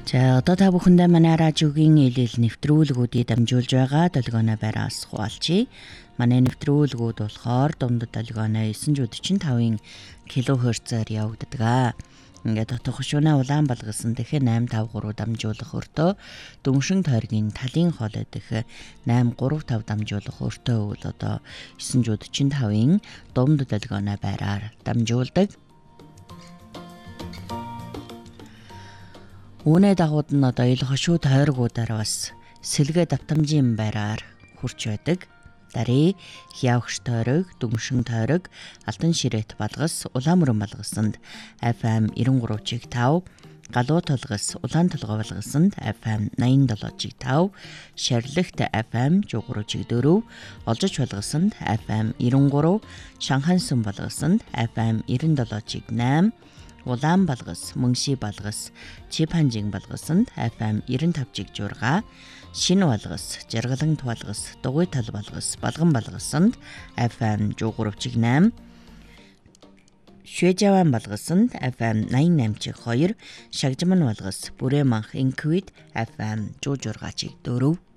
За одоо та бүхэндээ манай радиогийн ээлэл нэвтрүүлгүүдийг дамжуулж байгаа долгионо байраас хуваалцъя. Манай нэвтрүүлгүүд болохоор дундад долгионо 945-ын килохерцээр явагддаг. Ингээд дотох хөшөөнэ улаан балгасан дахин 853 дамжуулах өртөө, дүмшин тойргийн талын хоолой дэх 835 дамжуулах өртөө бол одоо 945-ын дунд долгионо байраар дамжуулдаг. Үүнээ дагууд нь одоо ил хошуу тойргуудаар бас сэлгээ давтамжийн байраар хурч байдаг. Дарий, хявгч тойрог, дүмшин тойрог, алтан ширээт балгас, улаан мөрөн балгасанд FM 93.5, галуу толгос, улаан толгой балгасанд FM 87.5, шарлагт FM 103.4, олжич балгасанд FM 93, Шанхай сүм балгасанд FM 97.8, улаан балгас, мөнши балгас, чипанжин балгасанд FM 95.6, шин балгас, жаргалант балгас, дугуй тал балгас, балган балгасанд FM 103.8, швежаван балгасанд FM 88.2, шагжман балгас, бүрээ манх инквит FM 106.4.